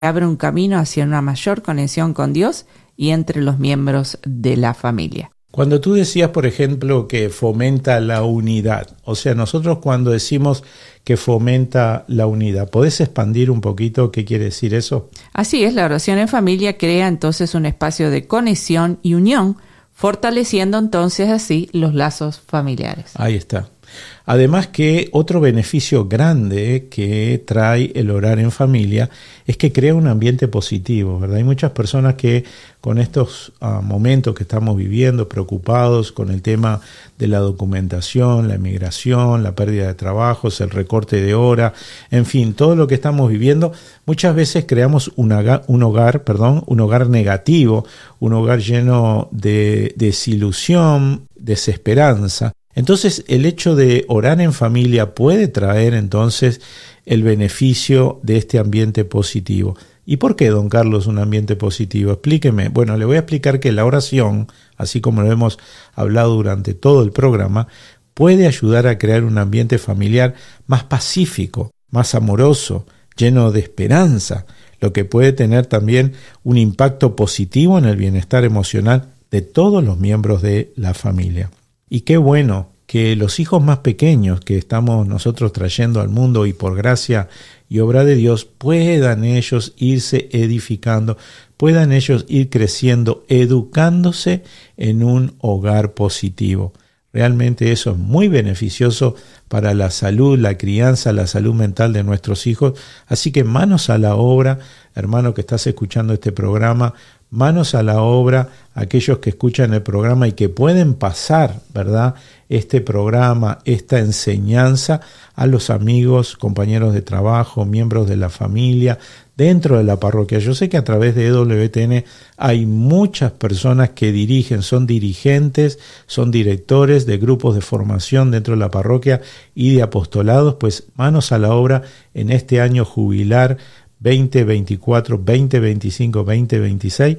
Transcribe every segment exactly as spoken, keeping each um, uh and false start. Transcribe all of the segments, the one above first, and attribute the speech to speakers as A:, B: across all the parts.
A: abre un camino hacia una mayor conexión con Dios y entre los miembros de la familia.
B: Cuando tú decías, por ejemplo, que fomenta la unidad, o sea, nosotros cuando decimos que fomenta la unidad, ¿podés expandir un poquito qué quiere decir eso?
A: Así es, la oración en familia crea entonces un espacio de conexión y unión, fortaleciendo entonces así los lazos familiares.
B: Ahí está. Además que otro beneficio grande que trae el orar en familia es que crea un ambiente positivo, ¿verdad? Hay muchas personas que con estos uh, momentos que estamos viviendo, preocupados con el tema de la documentación, la emigración, la pérdida de trabajos, el recorte de hora, en fin, todo lo que estamos viviendo, muchas veces creamos un hogar, un hogar, perdón, un hogar negativo, un hogar lleno de desilusión, desesperanza. Entonces, el hecho de orar en familia puede traer entonces el beneficio de este ambiente positivo. ¿Y por qué, don Carlos, un ambiente positivo? Explíqueme. Bueno, le voy a explicar que la oración, así como lo hemos hablado durante todo el programa, puede ayudar a crear un ambiente familiar más pacífico, más amoroso, lleno de esperanza, lo que puede tener también un impacto positivo en el bienestar emocional de todos los miembros de la familia. Y qué bueno que los hijos más pequeños que estamos nosotros trayendo al mundo y por gracia y obra de Dios puedan ellos irse edificando, puedan ellos ir creciendo, educándose en un hogar positivo. Realmente eso es muy beneficioso para la salud, la crianza, la salud mental de nuestros hijos. Así que manos a la obra, hermano que estás escuchando este programa, manos a la obra, aquellos que escuchan el programa y que pueden pasar, ¿verdad?, este programa, esta enseñanza a los amigos, compañeros de trabajo, miembros de la familia, dentro de la parroquia. Yo sé que a través de E W T N hay muchas personas que dirigen, son dirigentes, son directores de grupos de formación dentro de la parroquia y de apostolados, pues manos a la obra en este año jubilar veinte veinticuatro, veinte veinticinco, veinte veintiséis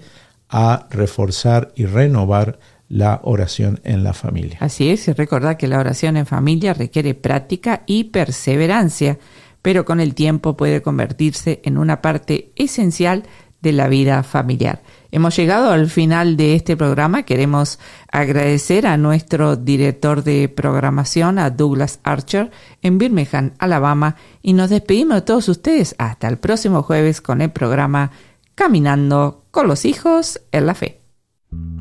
B: a reforzar y renovar la oración en la familia.
A: Así es, y recordar que la oración en familia requiere práctica y perseverancia, pero con el tiempo puede convertirse en una parte esencial de la vida familiar. Hemos llegado al final de este programa. Queremos agradecer a nuestro director de programación, a Douglas Archer, en Birmingham, Alabama, y nos despedimos de todos ustedes hasta el próximo jueves con el programa Caminando con los Hijos en la Fe.